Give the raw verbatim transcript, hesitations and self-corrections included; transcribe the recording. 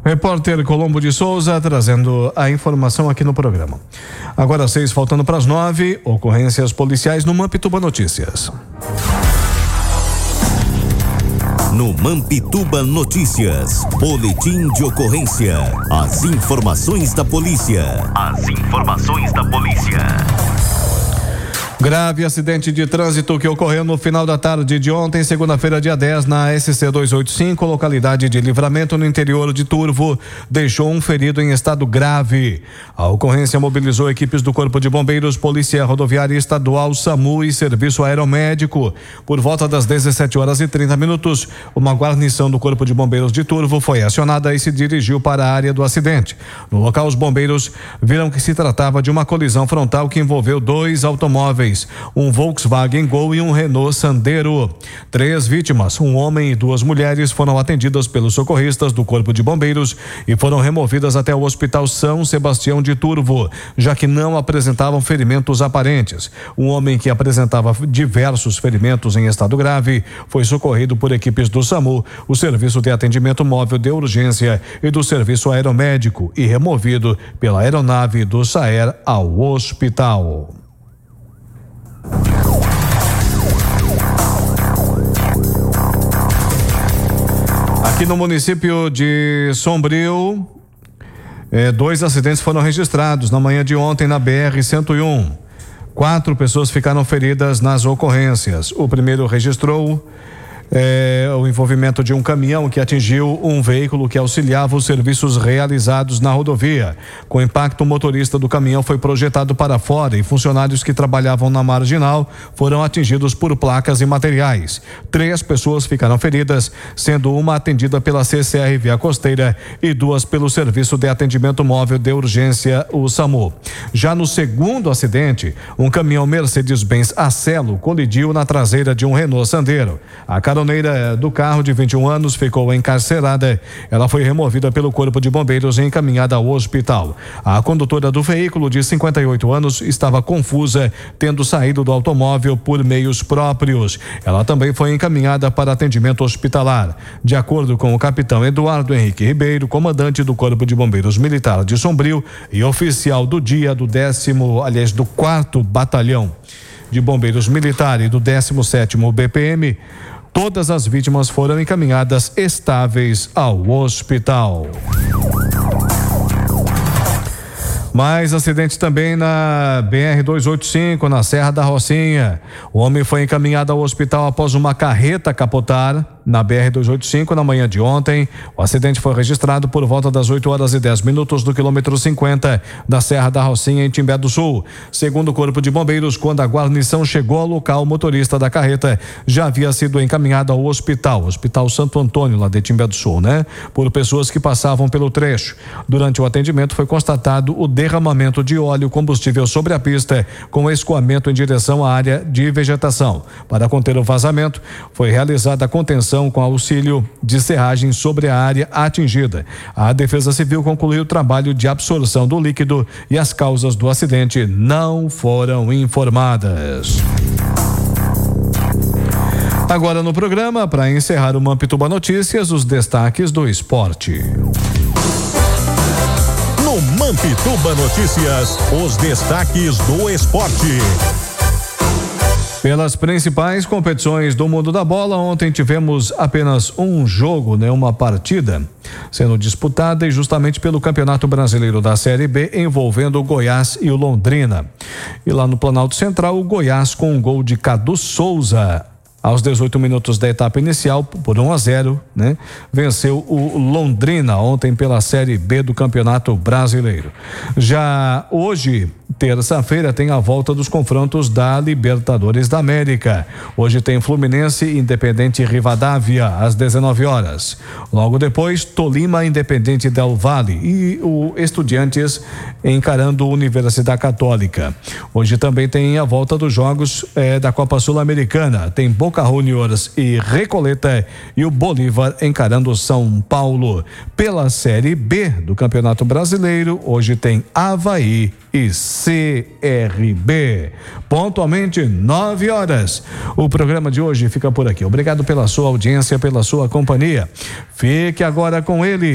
Repórter Colombo de Souza trazendo a informação aqui no programa. Agora seis, faltando para as nove, ocorrências policiais no Mampituba Notícias. No Mampituba Notícias, boletim de ocorrência. As informações da polícia. As informações da polícia. Grave acidente de trânsito que ocorreu no final da tarde de ontem, segunda-feira, dia dez, na S C duzentos e oitenta e cinco, localidade de Livramento, no interior de Turvo, deixou um ferido em estado grave. A ocorrência mobilizou equipes do Corpo de Bombeiros, Polícia Rodoviária Estadual, SAMU e Serviço Aeromédico. Por volta das dezessete horas e trinta minutos, uma guarnição do Corpo de Bombeiros de Turvo foi acionada e se dirigiu para a área do acidente. No local, os bombeiros viram que se tratava de uma colisão frontal que envolveu dois automóveis, um Volkswagen Gol e um Renault Sandero. Três vítimas, um homem e duas mulheres, foram atendidas pelos socorristas do Corpo de Bombeiros e foram removidas até o Hospital São Sebastião de Turvo, já que não apresentavam ferimentos aparentes. Um homem que apresentava diversos ferimentos em estado grave foi socorrido por equipes do SAMU, o Serviço de Atendimento Móvel de Urgência e do Serviço Aeromédico e removido pela aeronave do SAER ao hospital. Aqui no município de Sombrio, eh, dois acidentes foram registrados na manhã de ontem na B R cento e um. Quatro pessoas ficaram feridas nas ocorrências. O primeiro registrou É, o envolvimento de um caminhão que atingiu um veículo que auxiliava os serviços realizados na rodovia. Com impacto, o motorista do caminhão foi projetado para fora e funcionários que trabalhavam na marginal foram atingidos por placas e materiais. Três pessoas ficaram feridas, sendo uma atendida pela C C R Via Costeira e duas pelo Serviço de Atendimento Móvel de Urgência, o SAMU. Já no segundo acidente, um caminhão Mercedes-Benz Acelo colidiu na traseira de um Renault Sandero. A A caroneira do carro, de vinte e um anos, ficou encarcerada. Ela foi removida pelo Corpo de Bombeiros e encaminhada ao hospital. A condutora do veículo, de cinquenta e oito anos, estava confusa, tendo saído do automóvel por meios próprios. Ela também foi encaminhada para atendimento hospitalar. De acordo com o capitão Eduardo Henrique Ribeiro, comandante do Corpo de Bombeiros Militar de Sombrio e oficial do dia do décimo, aliás, do quarto Batalhão de Bombeiros Militar e do décimo sétimo B P M, todas as vítimas foram encaminhadas estáveis ao hospital. Mais acidentes também na B R duzentos e oitenta e cinco, na Serra da Rocinha. O homem foi encaminhado ao hospital após uma carreta capotar na B R duzentos e oitenta e cinco na manhã de ontem. O acidente foi registrado por volta das oito horas e dez minutos do quilômetro cinquenta da Serra da Rocinha, em Timbé do Sul. Segundo o Corpo de Bombeiros, quando a guarnição chegou ao local, o motorista da carreta já havia sido encaminhado ao hospital, Hospital Santo Antônio, lá de Timbé do Sul, né? Por pessoas que passavam pelo trecho. Durante o atendimento foi constatado o derramamento de óleo combustível sobre a pista, com escoamento em direção à área de vegetação. Para conter o vazamento, foi realizada a contenção com auxílio de serragem sobre a área atingida. A Defesa Civil concluiu o trabalho de absorção do líquido e as causas do acidente não foram informadas. Agora no programa, para encerrar o Mampituba Notícias, os destaques do esporte. No Mampituba Notícias, os destaques do esporte. Pelas principais competições do mundo da bola, ontem tivemos apenas um jogo, né, uma partida sendo disputada, e justamente pelo Campeonato Brasileiro da Série B, envolvendo o Goiás e o Londrina. E lá no Planalto Central, o Goiás, com um gol de Cadu Souza aos dezoito minutos da etapa inicial, por um a zero, né? Venceu o Londrina ontem pela Série B do Campeonato Brasileiro. Já hoje, terça-feira, tem a volta dos confrontos da Libertadores da América. Hoje tem Fluminense e Independente Rivadavia às dezenove horas. Logo depois, Tolima, Independente Del Valle e o Estudiantes encarando a Universidade Católica. Hoje também tem a volta dos jogos eh, da Copa Sul-Americana. Tem Boca Juniors e Recoleta e o Bolívar encarando São Paulo. Pela Série B do Campeonato Brasileiro, hoje tem Avaí e C R B. Pontualmente nove horas. O programa de hoje fica por aqui. Obrigado pela sua audiência, pela sua companhia. Fique agora com ele.